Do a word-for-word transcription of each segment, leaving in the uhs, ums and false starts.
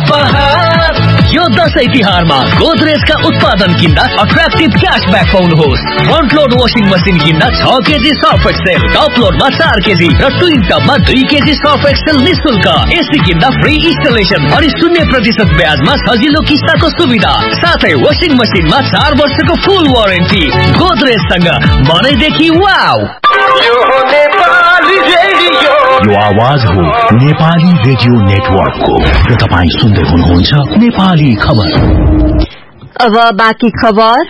उपहार। यो दशैं तिहारमा गोदरेजका उत्पादन किन्दा attractive cashback पाउनुहोस्। Front load washing machine किन्दा छ केजी सर्फ एक्सेल, टप लोडमा चार केजी र ट्विन टपमा दुई केजी सर्फ एक्सेल निशुल्क। एसी किन्दा फ्री इन्स्टलेसन अनि शून्य प्रतिशत ब्याजमा सजिलो किस्ताको सुविधा, साथै वासिङ मसिनमा चार वर्षको फुल वारेन्टी। गोदरेजसँग मनैदेखि वाउ। यो नेपाली रेडियो, यो आवाज हो नेपाली रेडियो नेटवर्कको र तपाईँ सुन्दै हुनुहुन्छ नेपाली खबर। अब बाँकी खबर।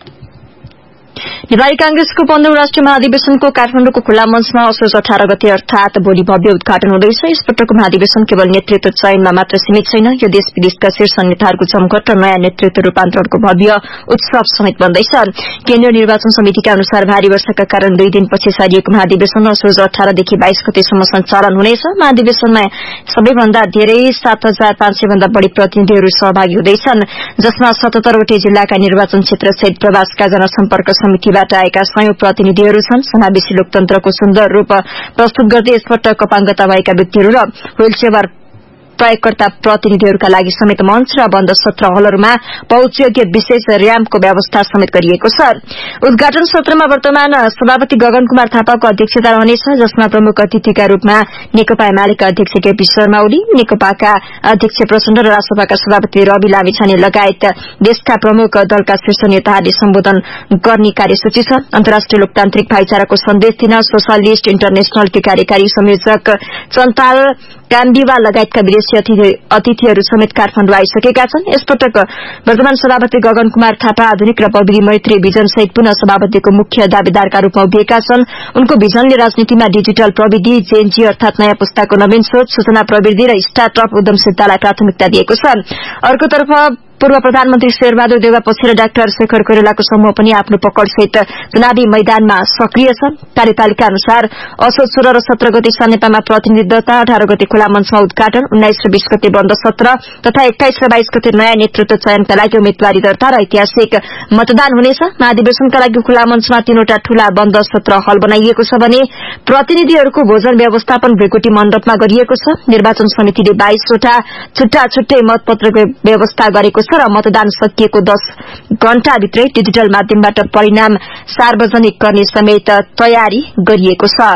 नेपाली कांग्रेसको पन्ध्रौं राष्ट्रिय महाधिवेशनको काठमाडौँको खुल्ला मञ्चमा असोज अठार गते अर्थात भोलि भव्य उद्घाटन हुँदैछ। यसपटकको महाधिवेशन केवल नेतृत्व चयनमा मात्र सीमित छैन, यो देश विदेशका शीर्ष नेताहरूको जमघट र नयाँ नेतृत्व रूपान्तरणको भव्य उत्सव समेत बन्दैछ। केन्द्रीय निर्वाचन समितिका अनुसार भारी वर्षाका कारण दुई दिनपछि सारिएको महाधिवेशन असोज अठारदेखि बाइस गतेसम्म सञ्चालन हुनेछ। महाधिवेशनमा सबैभन्दा धेरै सात हजार पाँच सय भन्दा बढ़ी प्रतिनिधिहरू सहभागी हुँदैछन्, जसमा सतहत्तरवटै जिल्लाका निर्वाचन क्षेत्र सहित प्रवासका जनसम्पर्क समितिबाट आएका सयौं प्रतिनिधिहरू छन्। समावेशी लोकतन्त्रको सुन्दर रूप प्रस्तुत गर्दै यसपटक अपाङ्गता भएका व्यक्तिहरू र व्हीलचेयर प्रयोगकर्ता प्रतिनिधिहरूका लागि समेत मञ्च र बन्द सत्र हलहरूमा पहुँचयोग्य विशेष र्याम्पको व्यवस्था समेत गरिएको छ। उद्घाटन सत्रमा वर्तमान सभापति गगन कुमार थापाको अध्यक्षता रहनेछ, जसमा प्रमुख अतिथिका रूपमा नेकपा एमालेका अध्यक्ष केपी शर्मा ओली, नेकपाका अध्यक्ष प्रचण्ड र रासपाका सभापति रवि लामिछाने लगायत देशका प्रमुख दलका शीर्ष नेताहरूले सम्बोधन गर्ने कार्यसूची छ। अन्तर्राष्ट्रिय लोकतान्त्रिक भाइचाराको सन्देश दिन सोशलिस्ट इन्टरनेशनलकी कार्यकारी संयोजक चन्ताल काम्बिवा लगायतका विदेशी अतिथिहरू समेत काठमाडौँ आइसकेका छन्। यसपटक वर्तमान सभापति गगन कुमार थापा आधुनिक र प्रविधि मैत्री विजन सहित पुनः सभापतिको मुख्य दावेदारका रूपमा उभिएका छन्। उनको विजनले राजनीतिमा डिजिटल प्रविधि, जेनजी अर्थात नयाँ पुस्ताको नवीन सोच, सूचना प्रविधि र स्टार्टअप उद्यमशीलतालाई प्राथमिकता दिएको छ। अर्कोतर्फ पूर्व प्रधानमन्त्री शेरबहादुर देउवा पछि र डाक्टर शेखर कोइरालाको समूह पनि आफ्नो पकडसहित चुनावी मैदानमा सक्रिय छ। कार्यतालिका अनुसार असोज सोह्र र सत्र गते सानेपामा प्रतिनिधि दर्ता, अठार गते खुला मञ्चमा उद्घाटन, उन्नाइस र बीस गते बन्द सत्र तथा एक्काइस र बाइस गते नयाँ नेतृत्व चयनका लागि उम्मेद्वारी दर्ता र ऐतिहासिक मतदान हुनेछ। महाधिवेशनका लागि खुला मञ्चमा तीनवटा ठूला बन्द सत्र हल बनाइएको छ भने प्रतिनिधिहरूको भोजन व्यवस्थापन भ्रेकुटी मण्डपमा गरिएको छ। निर्वाचन समितिले बाइसवटा छुट्टा छुट्टै मतपत्रको व्यवस्था गरेको छ र मतदान सकिएको दस घण्टाभित्रै डिजिटल माध्यमबाट परिणाम सार्वजनिक गर्ने समेत तयारी गरिएको छ।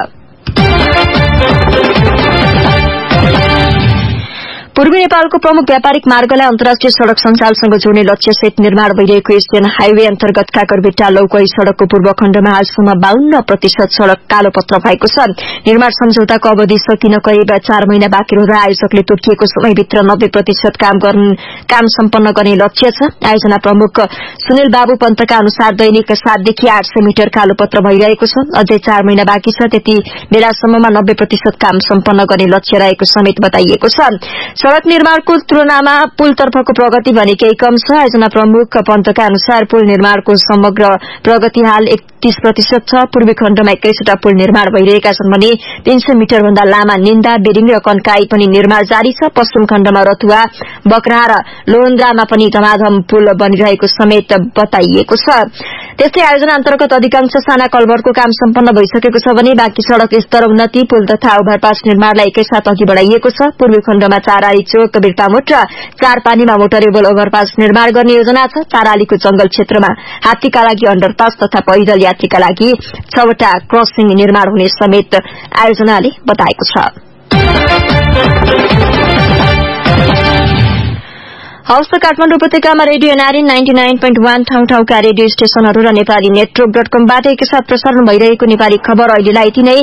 पूर्वी नेपालको प्रमुख व्यापारिक मार्गलाई अन्तर्राष्ट्रिय सड़क सञ्जालसँग जोड्ने लक्ष्यसहित निर्माण भइरहेको एसियन हाइवे अन्तर्गत काकरभिट्टा लौकही सड़कको पूर्व खण्डमा हालसम्म बाहन्न प्रतिशत सड़क कालोपत्र भएको छ। निर्माण सम्झौताको अवधि सकिन करिब चार महिना बाँकी रहँदा आयोजकले तोकिएको समयभित्र नब्बे प्रतिशत काम काम सम्पन्न गर्ने लक्ष्य छ। आयोजना प्रमुख सुनिल बाबु पन्तका अनुसार दैनिक सातदेखि आठ सय मिटर कालोपत्र भइरहेको छ। अझै चार महिना बाँकी छ, त्यति बेलासम्ममा नब्बे प्रतिशत काम सम्पन्न गर्ने लक्ष्य रहेको समेत बताइएको छ। सड़क निर्माणको तुलनामा पुलतर्फको प्रगति भने केही कम छ। आयोजना प्रमुख पन्तका अनुसार पुल निर्माणको समग्र प्रगति हाल एकतीस प्रतिशत छ। पूर्वी खण्डमा एक्काइसवटा पुल निर्माण भइरहेका छन् भने तीन सय मिटर भन्दा लामा निन्दा, बेरिङ र कन्काई पनि निर्माण जारी छ। पश्चिम खण्डमा रतुवा, बक्रा र लोहन्द्रामा पनि धमाधम पुल बनिरहेको समेत बताइएको छ। त्यस्तै आयोजना अन्तर्गत अधिकांश साना कलभरको काम सम्पन्न भइसकेको छ भने बाँकी सड़क स्तर उन्नति, पुल तथा ओभरपास निर्माणलाई एकैसाथ अघि बढ़ाइएको छ। पूर्वी खण्डमा चाराली चोक, बिर्तामोट र चार पानीमा मोटरेबल ओभरपास निर्माण गर्ने योजना छ। चारालीको जंगल क्षेत्रमा हात्तीका लागि अण्डरपास तथा पैदल यात्रीका लागि छवटा क्रसिङ निर्माण हुने समेत आयोजनाले बताएको छ। हवस् त काठमाडौँ उपत्यकामा radio NRA ninety nine point one ठाउँ ठाउँका रेडियो स्टेशनहरू र नेपाली नेटवर्क डट कमबाट एकैसाथ प्रसारण भइरहेको नेपाली खबर अहिलेलाई यति नै।